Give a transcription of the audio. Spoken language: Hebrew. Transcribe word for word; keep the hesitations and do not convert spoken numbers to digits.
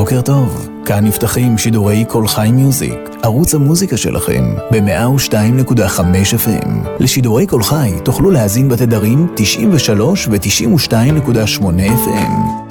בוקר טוב, כאן נפתחים שידורי כל חי מיוזיק, ערוץ המוזיקה שלכם ב-מאה ושתיים נקודה חמש אף אם. לשידורי כל חי תוכלו להאזין בתדרים תשעים ושלוש ו-תשעים ושתיים נקודה שמונה אף אם.